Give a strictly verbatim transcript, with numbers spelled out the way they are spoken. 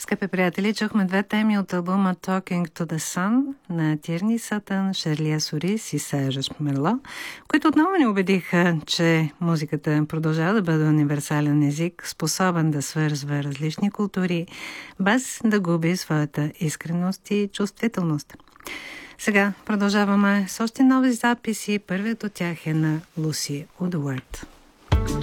Скъпи приятели, чухме две теми от албума Talking to the Sun на Тирни Сатън, Шарлия Сорис и Сержа Мерло, които отново ни убедиха, че музиката продължава да бъде универсален език, способен да свързва различни култури, без да губи своята искреност и чувствителност. Сега продължаваме с още нови записи. Първият от тях е на Луси Удуард.